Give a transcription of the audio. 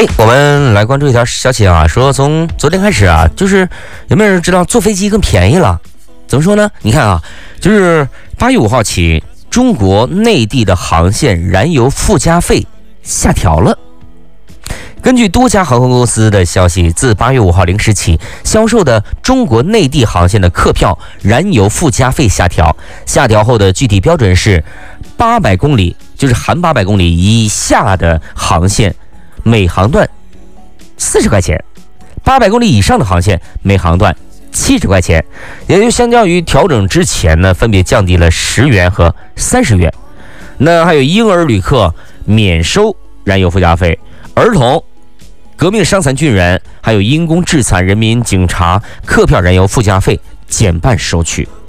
我们来关注一条消息啊，说从昨天开始啊，就是有没有人知道坐飞机更便宜了？怎么说呢？你看啊，就是8月5号起，中国内地的航线燃油附加费下调了。根据多家航空公司的消息，自8月5号0时起，销售的中国内地航线的客票燃油附加费下调。下调后的具体标准是，800公里，就是含800公里以下的航线，每航段40块钱；800公里以上的航线，每航段70块钱，也就相较于调整之前呢，分别降低了10元和30元。那还有婴儿旅客免收燃油附加费，儿童、革命伤残军人，还有因公致残人民警察客票燃油附加费减半收取。